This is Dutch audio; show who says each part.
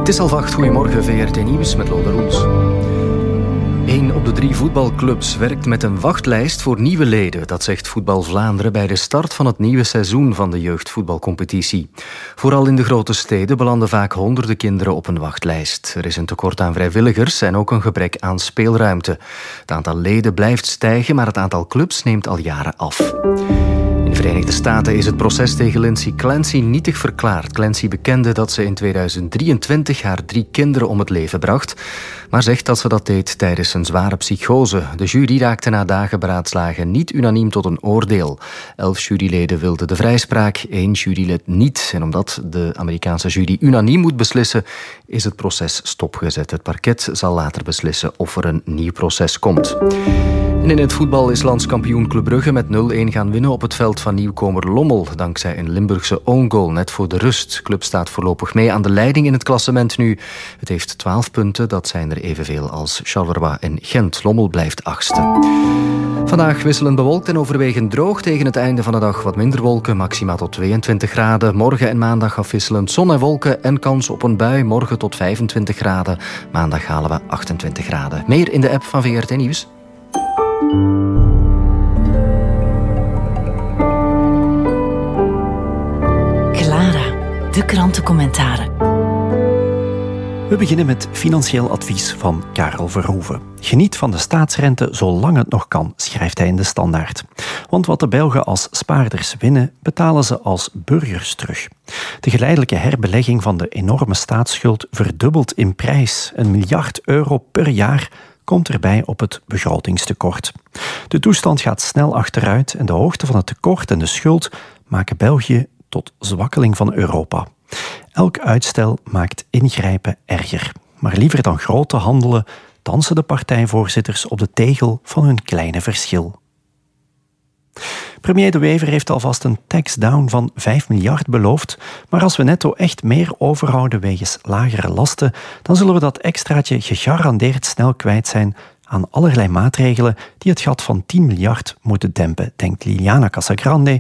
Speaker 1: Het is 7:30, goedemorgen, VRT Nieuws met Lode Roels. 1 op de 3 voetbalclubs werkt met een wachtlijst voor nieuwe leden. Dat zegt Voetbal Vlaanderen bij de start van het nieuwe seizoen van de jeugdvoetbalcompetitie. Vooral in de grote steden belanden vaak honderden kinderen op een wachtlijst. Er is een tekort aan vrijwilligers en ook een gebrek aan speelruimte. Het aantal leden blijft stijgen, maar het aantal clubs neemt al jaren af. In de Verenigde Staten is het proces tegen Lindsay Clancy nietig verklaard. Clancy bekende dat ze in 2023 haar 3 kinderen om het leven bracht, maar zegt dat ze dat deed tijdens een zware psychose. De jury raakte na dagen beraadslagen niet unaniem tot een oordeel. 11 juryleden wilden de vrijspraak, 1 jurylid niet. En omdat de Amerikaanse jury unaniem moet beslissen, is het proces stopgezet. Het parket zal later beslissen of er een nieuw proces komt. En in het voetbal is landskampioen Club Brugge met 0-1 gaan winnen op het veld van nieuwkomer Lommel, dankzij een Limburgse own goal net voor de rust. Club staat voorlopig mee aan de leiding in het klassement nu. Het heeft 12 punten, dat zijn er evenveel als Charleroi en Gent. Lommel blijft 8e. Vandaag wisselend bewolkt en overwegend droog. Tegen het einde van de dag wat minder wolken, maximaal tot 22 graden. Morgen en maandag afwisselend zon en wolken en kans op een bui. Morgen tot 25 graden. Maandag halen we 28 graden. Meer in de app van VRT Nieuws.
Speaker 2: Clara, de krantencommentaren.
Speaker 3: We beginnen met financieel advies van Karel Verhoeven. Geniet van de staatsrente zolang het nog kan, schrijft hij in de Standaard. Want wat de Belgen als spaarders winnen, betalen ze als burgers terug. De geleidelijke herbelegging van de enorme staatsschuld verdubbelt in prijs. €1 miljard per jaar komt erbij op het begrotingstekort. De toestand gaat snel achteruit en de hoogte van het tekort en de schuld maken België tot zwakkeling van Europa. Elk uitstel maakt ingrijpen erger. Maar liever dan groot te handelen, dansen de partijvoorzitters op de tegel van hun kleine verschil. Premier De Wever heeft alvast een tax-down van 5 miljard beloofd, maar als we netto echt meer overhouden wegens lagere lasten, dan zullen we dat extraatje gegarandeerd snel kwijt zijn aan allerlei maatregelen die het gat van 10 miljard moeten dempen, denkt Liliana Casagrande,